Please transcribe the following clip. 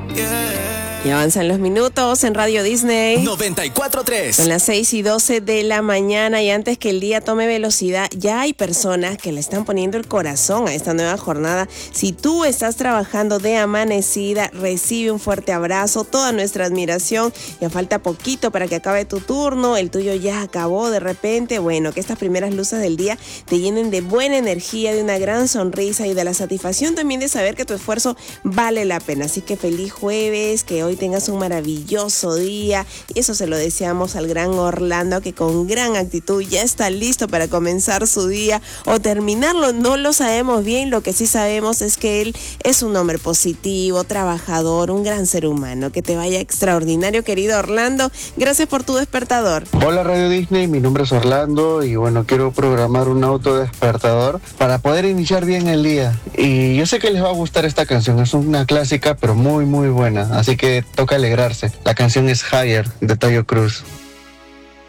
Y avanzan los minutos en Radio Disney 94.3. Son las 6:12 de la mañana y antes que el día tome velocidad, ya hay personas que le están poniendo el corazón a esta nueva jornada. Si tú estás trabajando de amanecida, recibe un fuerte abrazo, toda nuestra admiración. Ya falta poquito para que acabe tu turno, el tuyo ya acabó de repente. Bueno, que estas primeras luces del día te llenen de buena energía, de una gran sonrisa y de la satisfacción también de saber que tu esfuerzo vale la pena. Así que feliz jueves, que hoy tengas un maravilloso día y eso se lo deseamos al gran Orlando, que con gran actitud ya está listo para comenzar su día o terminarlo. No lo sabemos bien, lo que sí sabemos es que él es un hombre positivo, trabajador, un gran ser humano. Que te vaya extraordinario, querido Orlando. Gracias por tu despertador. Hola Radio Disney, mi nombre es Orlando y bueno, quiero programar un autodespertador para poder iniciar bien el día. Y yo sé que les va a gustar esta canción, es una clásica pero muy muy buena, así que toca alegrarse. La canción es Higher de Taio Cruz.